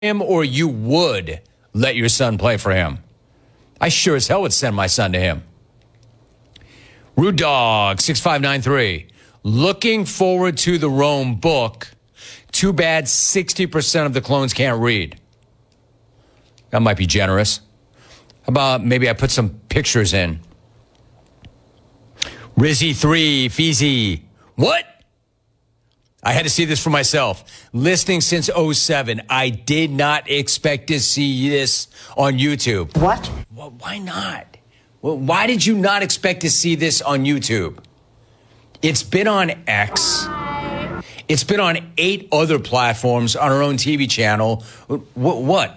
him, or you would let your son play for him? I sure as hell would send my son to him. Rude Dog 6593. Looking forward to the Rome book. Too bad 60% of the clones can't read. That might be generous. How about maybe I put some pictures in? Rizzy3, Feezy. What? I had to see this for myself. Listening since 07. I did not expect to see this on YouTube. What? Well, why not? Well, why did you not expect to see this on YouTube? It's been on X. It's been on 8 other platforms on our own TV channel. What?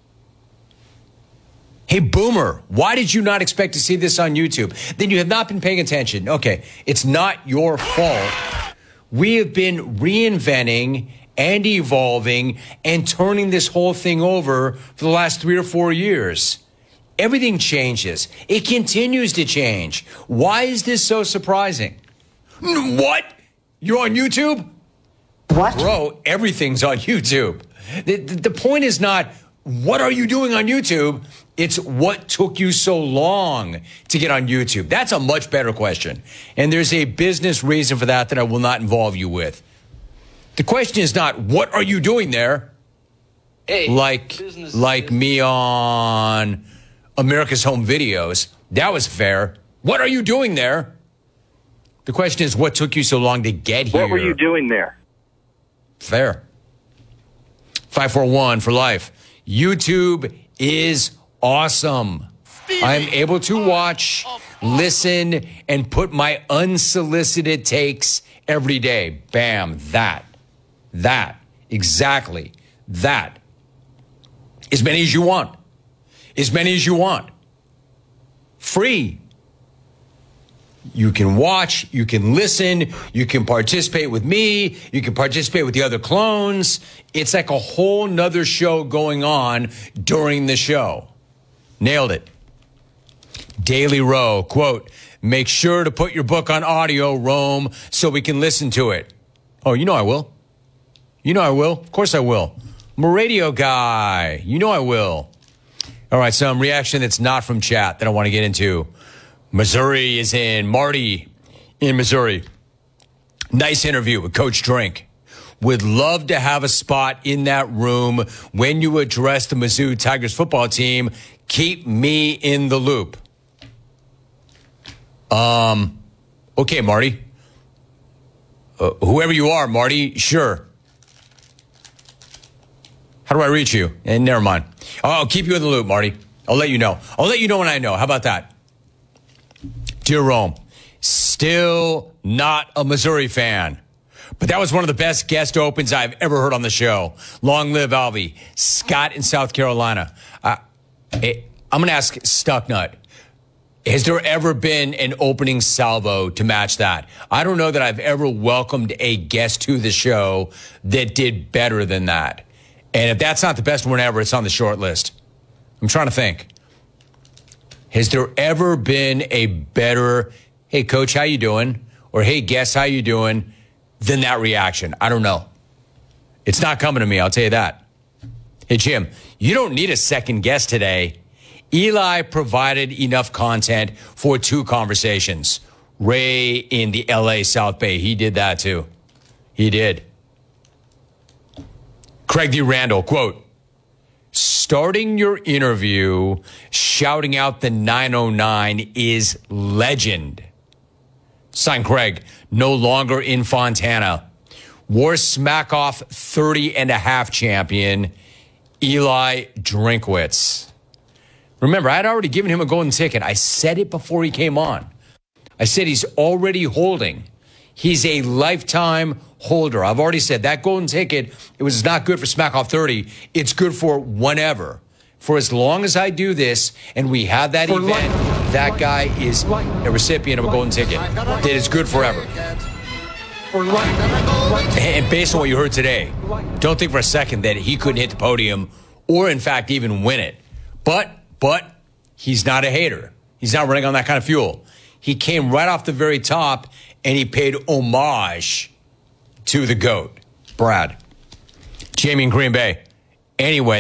Hey, Boomer, why did you not expect to see this on YouTube? Then you have not been paying attention. Okay, it's not your fault. We have been reinventing and evolving and turning this whole thing over for the last 3 or 4 years. Everything changes. It continues to change. Why is this so surprising? What? You're on YouTube? What? Bro, everything's on YouTube. The point is not, what are you doing on YouTube? It's what took you so long to get on YouTube. That's a much better question. And there's a business reason for that I will not involve you with. The question is not, what are you doing there? Hey, like me on America's Home Videos. That was fair. What are you doing there? The question is, what took you so long to get here? What were you doing there? Fair. 541 for life. YouTube is awesome. I'm able to watch, listen, and put my unsolicited takes every day. Bam. That. Exactly. That. As many as you want. As many as you want. Free. You can watch, you can listen, you can participate with me, you can participate with the other clones. It's like a whole nother show going on during the show. Nailed it. Daily Row, quote, make sure to put your book on audio, Rome, so we can listen to it. Oh, you know I will. You know I will. Of course I will. I'm a radio guy. You know I will. All right, some reaction that's not from chat that I want to get into. Missouri is in. Marty in Missouri. Nice interview with Coach Drink. Would love to have a spot in that room when you address the Mizzou Tigers football team. Keep me in the loop. Okay, Marty. Whoever you are, Marty, sure. How do I reach you? And never mind. I'll keep you in the loop, Marty. I'll let you know. I'll let you know when I know. How about that? Dear Rome, still not a Missouri fan, but that was one of the best guest opens I've ever heard on the show. Long live Alvy. Scott in South Carolina. I'm going to ask Stucknut. Has there ever been an opening salvo to match that? I don't know that I've ever welcomed a guest to the show that did better than that. And if that's not the best one ever, it's on the short list. I'm trying to think. Has there ever been a better, hey, coach, how you doing? Or, hey, guest, how you doing? Than that reaction? I don't know. It's not coming to me, I'll tell you that. Hey, Jim, you don't need a second guest today. Eli provided enough content for 2 conversations. Ray in the LA South Bay, he did that too. He did. Craig D. Randall, quote, starting your interview shouting out the 909 is legend. Signed Craig, no longer in Fontana. War Smackoff 30.5 champion, Eli Drinkwitz. Remember, I had already given him a golden ticket. I said it before he came on. I said he's already holding. He's a lifetime holder. I've already said that golden ticket, it was not good for Smackoff 30. It's good for whenever. For as long as I do this and we have that event, that guy is a recipient of a golden ticket that is good forever. And based on what you heard today, don't think for a second that he couldn't hit the podium or, in fact, even win it. But he's not a hater. He's not running on that kind of fuel. He came right off the very top and he paid homage to the GOAT, Brad. Jamie in Green Bay. Anyway.